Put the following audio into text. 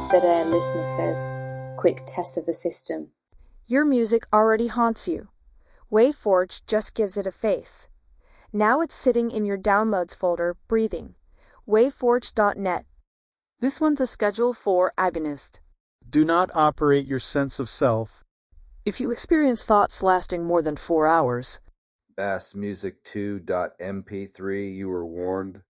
Dead Air listener says, quick test of the system. Your music already haunts you. WaveForge just gives it a face. Now it's sitting in your downloads folder, breathing. Waveforge.net. This one's a Schedule 4 agonist. Do not operate your sense of self. If you experience thoughts lasting more than 4 hours, Bassmusic2.mp3, you were warned.